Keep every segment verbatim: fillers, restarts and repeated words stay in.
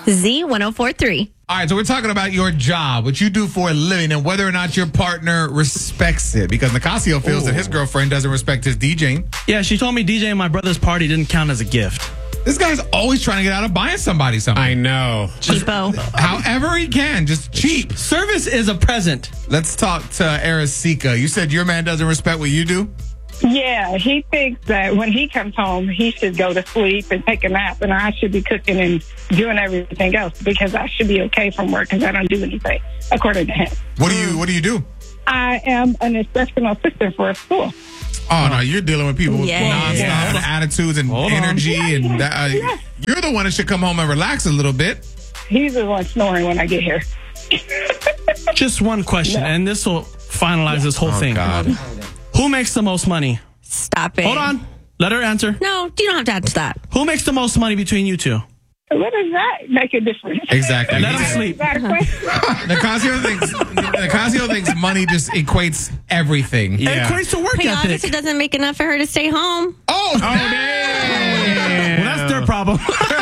Z one oh four three. All right, so we're talking about your job, what you do for a living, and whether or not your partner respects it. Because Nicasio feels Ooh. that his girlfriend doesn't respect his DJing. Yeah, she told me DJing my brother's party didn't count as a gift. This guy's always trying to get out of buying somebody something. I know. Cheapo. However he can, just cheap. Service is a present. Let's talk to Ericika. You said your man doesn't respect what you do? Yeah, he thinks that when he comes home, he should go to sleep and take a nap, and I should be cooking and doing everything else because I should be okay from work because I don't do anything, according to him. What do you What do you do? I am an instructional assistant for a school. Oh, no, you're dealing with people with Yeah. nonstop Yeah. attitudes and Hold on. energy. and that, uh, You're the one that should come home and relax a little bit. He's the one snoring when I get here. Just one question, No. and this will finalize this whole Oh, thing. God. Who makes the most money? Stop it. Hold on. Let her answer. No, you don't have to answer that. Who makes the most money between you two? What does that make a difference? Exactly. Let him sleep. Is that a question? Nicasio thinks Nicasio thinks money just equates everything. It equates to work He ethic. obviously doesn't make enough for her to stay home. Oh, Oh, damn. Well, that's their problem.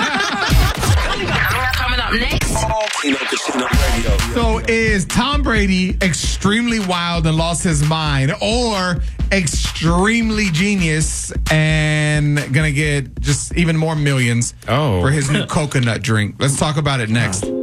Coming up next. So is Tom Brady extremely wild and lost his mind, or extremely genius and gonna get just even more millions Oh. for his new coconut drink? Let's talk about it next.